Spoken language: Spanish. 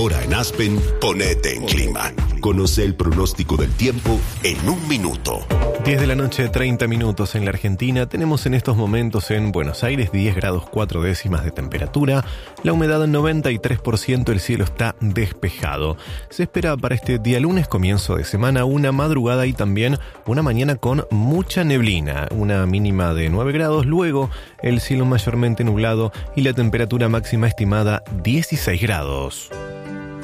Ahora en Aspen, ponete en clima. Conoce el pronóstico del tiempo en un minuto. 10 de la noche, 30 minutos en la Argentina. Tenemos en estos momentos en Buenos Aires 10 grados 4 décimas de temperatura. La humedad 93%, el cielo está despejado. Se espera para este día lunes, comienzo de semana, una madrugada y también una mañana con mucha neblina. Una mínima de 9 grados, luego el cielo mayormente nublado y la temperatura máxima estimada 16 grados.